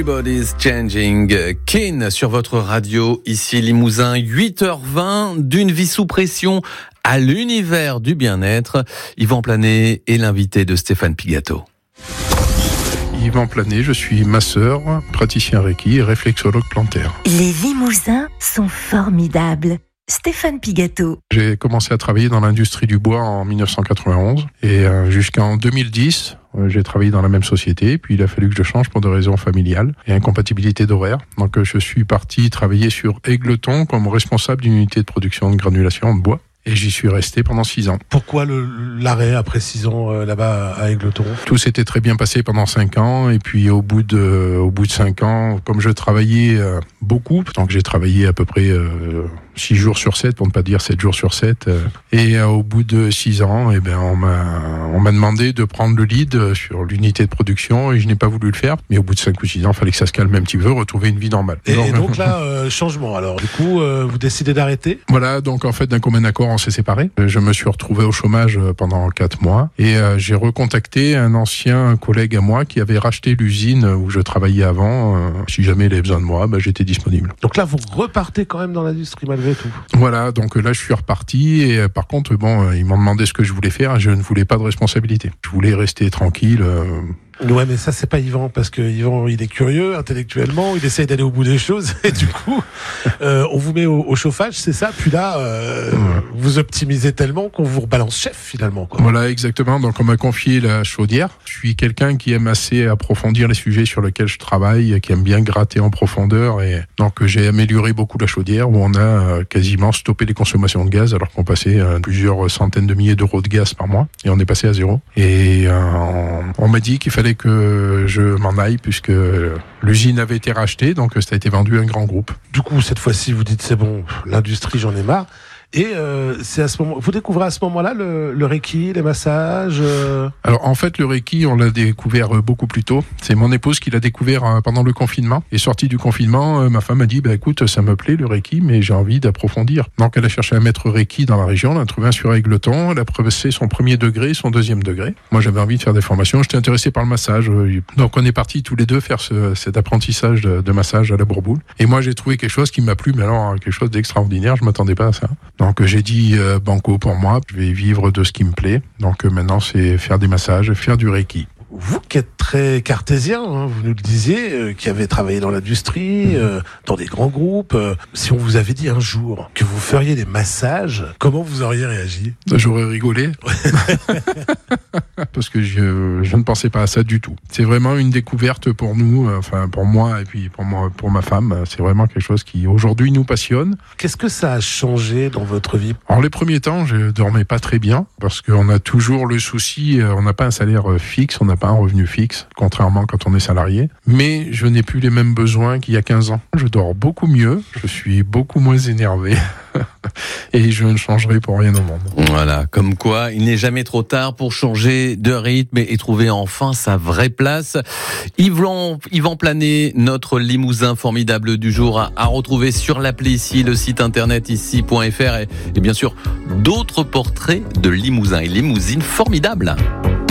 Everybody's Changing. Ken sur votre radio, ici Limousin, 8h20, d'une vie sous pression à l'univers du bien-être. Yvan Planet est l'invité de Stéphane Pigateau. Yvan Planet, je suis masseur, praticien Reiki et réflexologue plantaire. Les Limousins sont formidables. Stéphane Pigateau. J'ai commencé à travailler dans l'industrie du bois en 1991 et jusqu'en 2010, j'ai travaillé dans la même société. Puis il a fallu que je change pour des raisons familiales et incompatibilité d'horaire. Donc je suis parti travailler sur Égletons comme responsable d'une unité de production de granulation de bois. Et j'y suis resté pendant 6 ans. Pourquoi l'arrêt après 6 ans là-bas à Égletons ? Tout s'était très bien passé pendant 5 ans. Et puis au bout de 5 ans, comme je travaillais beaucoup, donc j'ai travaillé à peu près 6 jours sur 7, pour ne pas dire 7 jours sur 7. Et au bout de 6 ans, on m'a demandé de prendre le lead sur l'unité de production et je n'ai pas voulu le faire. Mais au bout de 5 ou 6 ans, il fallait que ça se calme un petit peu, retrouver une vie normale. Et donc là, changement. Alors du coup, vous décidez d'arrêter ? Voilà, donc en fait, d'un commun accord, on s'est séparés. Je me suis retrouvé au chômage pendant 4 mois et j'ai recontacté un ancien collègue à moi qui avait racheté l'usine où je travaillais avant. Si jamais il avait besoin de moi, j'étais disponible. Donc là, vous repartez quand même dans l'industrie malgré tout. Voilà, donc là, je suis reparti et par contre, ils m'ont demandé ce que je voulais faire et je ne voulais pas de responsabilité. Je voulais rester tranquille. Ouais, mais ça, c'est pas Yvan, parce que Yvan, il est curieux intellectuellement, il essaye d'aller au bout des choses, et du coup, on vous met au chauffage, c'est ça, puis là, vous optimisez tellement qu'on vous rebalance chef, finalement, quoi. Voilà, exactement, donc on m'a confié la chaudière. Je suis quelqu'un qui aime assez approfondir les sujets sur lesquels je travaille, qui aime bien gratter en profondeur, et donc j'ai amélioré beaucoup la chaudière, où on a quasiment stoppé les consommations de gaz, alors qu'on passait plusieurs centaines de milliers d'euros de gaz par mois, et on est passé à 0. Et on m'a dit qu'il fallait que je m'en aille puisque l'usine avait été rachetée, donc ça a été vendu à un grand groupe. Du coup, cette fois-ci, vous dites c'est bon, l'industrie, j'en ai marre. Et c'est à ce moment, vous découvrez à ce moment-là le Reiki, les massages. Alors en fait, le Reiki, on l'a découvert beaucoup plus tôt. C'est mon épouse qui l'a découvert pendant le confinement. Et sortie du confinement, ma femme a dit écoute, ça me plaît le Reiki, mais j'ai envie d'approfondir. Donc elle a cherché un maître Reiki dans la région, elle a trouvé un sur Égletons, elle a passé son premier degré, son deuxième degré. Moi, j'avais envie de faire des formations. J'étais intéressé par le massage, donc on est partis tous les deux faire cet apprentissage de massage à la Bourboule. Et moi, j'ai trouvé quelque chose qui m'a plu, mais alors quelque chose d'extraordinaire. Je m'attendais pas à ça. Donc j'ai dit banco pour moi, je vais vivre de ce qui me plaît. Donc maintenant c'est faire des massages, faire du Reiki. Vous qui êtes très cartésien, vous nous le disiez, qui avez travaillé dans l'industrie, dans des grands groupes, si on vous avait dit un jour que vous feriez des massages, comment vous auriez réagi ? J'aurais rigolé. Parce que je ne pensais pas à ça du tout. C'est vraiment une découverte pour nous, enfin pour moi et puis pour ma femme. C'est vraiment quelque chose qui aujourd'hui nous passionne. Qu'est-ce que ça a changé dans votre vie ? Alors les premiers temps, je dormais pas très bien parce qu'on a toujours le souci, on n'a pas un salaire fixe, on n'a pas un revenu fixe, contrairement quand on est salarié. Mais je n'ai plus les mêmes besoins qu'il y a 15 ans. Je dors beaucoup mieux, je suis beaucoup moins énervé. Et je ne changerai pour rien au monde. Voilà, comme quoi il n'est jamais trop tard pour changer de rythme et trouver enfin sa vraie place. Yvan Planet, notre Limousin formidable du jour, à retrouver sur l'appli ici, le site internet ici.fr et bien sûr d'autres portraits de Limousin et Limousines formidables.